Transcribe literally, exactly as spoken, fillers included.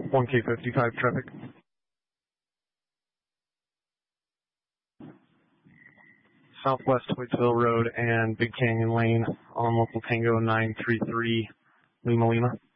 one K fifty-five traffic. Southwest Hoytsville Road and Big Canyon Lane on local Tango nine three three, Lima Lima.